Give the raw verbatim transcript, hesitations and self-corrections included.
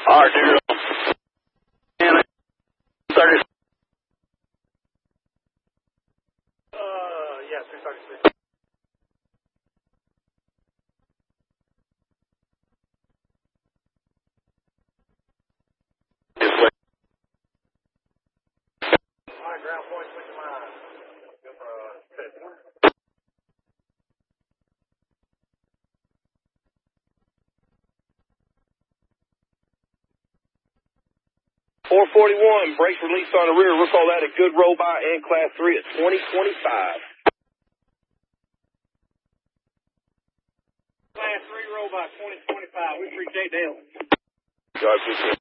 All right, zero. thirty. Uh, yeah, three thirty-six. This way. All right, ground point, switch your mind. Go for uh, set. four forty-one, brakes released on the rear. We'll call that a good robot and class three at twenty twenty-five. Class three robot, twenty twenty-five. We appreciate the help. God, appreciate it.